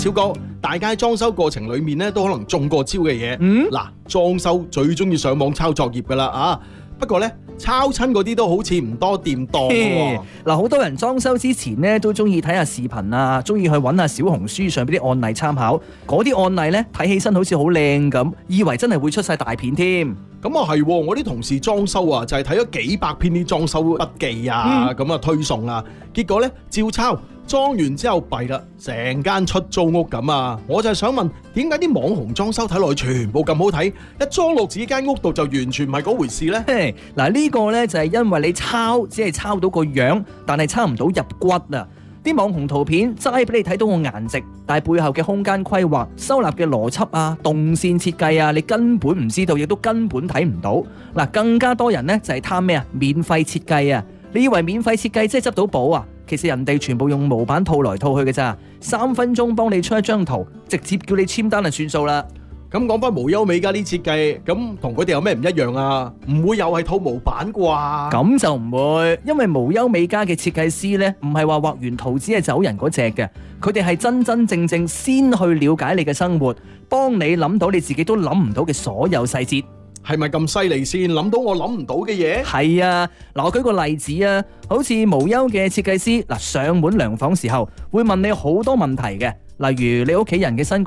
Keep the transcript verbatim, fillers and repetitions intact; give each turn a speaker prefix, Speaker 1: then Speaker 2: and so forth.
Speaker 1: 超哥，大家喺裝修過程裡面咧都可能中過招嘅嘢。
Speaker 2: 嗯，
Speaker 1: 嗱，裝修最中意上網抄作業噶啦啊！不過咧，抄親嗰啲都好似唔多掂當喎。
Speaker 2: 嗱，好多人裝修之前咧都中意睇下視頻啊，中意去揾下小紅書上邊啲案例參考。嗰啲案例咧睇起身好似好靚咁，以為真係會出晒大片添。
Speaker 1: 咁啊係，我啲同事裝修啊，就係睇咗幾百篇啲裝修筆記啊，咁啊、嗯、推送啊，結果咧照抄，裝完之後弊啦，成間出租屋咁啊！我就係想問，點解啲網紅裝修睇落去全部咁好睇，一裝落自己間屋度就完全唔係嗰回事呢？
Speaker 2: 嗱，呢個呢就係因為你抄只係抄到個樣，但係抄唔到入骨啊！啲網紅圖片齋俾你睇到個顏值，但係背後嘅空間規劃、收納嘅邏輯啊、動線設計啊，你根本唔知道，亦都根本睇唔到。嗱，更加多人呢就係貪咩啊？免費設計啊！你以為免費設計即係執到寶啊？其實人哋全部用模板套來套去嘅咋，三分鐘幫你出一張圖，直接叫你簽單就算數啦。
Speaker 1: 咁講翻無憂美家啲設計，咁同佢哋有咩唔一樣啊？唔會又係套模板啩？
Speaker 2: 咁就唔會，因為無憂美家嘅設計師呢，唔係話畫完圖紙係走人嗰隻嘅，佢哋係真真正正先去了解你嘅生活，幫你諗到你自己都諗唔到嘅所有細節。
Speaker 1: 係咪咁犀利先？諗到我諗唔到嘅嘢？
Speaker 2: 係啊，嗱，我舉個例子啊，好似無憂嘅設計師嗱，上門量房時候會問你好多問題嘅，例如你屋企人嘅身